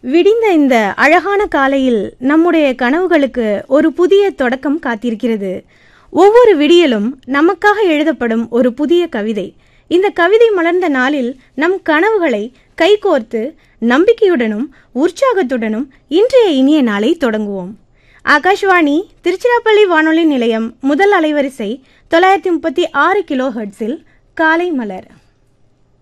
விடிந்த இந்த அழகான காலையில் நம்முடைய கனவுகளுக்கு ஒரு புதிய தொடக்கம் காத்திருக்கிறது. ஒவ்வொரு விடியலும் நமக்காக எழுதப்படும் ஒரு புதிய கவிதை. இந்த கவிதை மலர்ந்த நாளில் நம் கனவுகளை கைகோர்த்து நம்பிக்கையுடனும் உற்சாகத்துடனும் இன்றைய இனிய நாளை தொடங்குவோம். ஆகாஷ்வாணி திருச்சிராப்பள்ளி வானொலி நிலையம் முதல் அலைவரிசை 936 கிலோ ஹெர்ட்ஸில் காலை மலர்.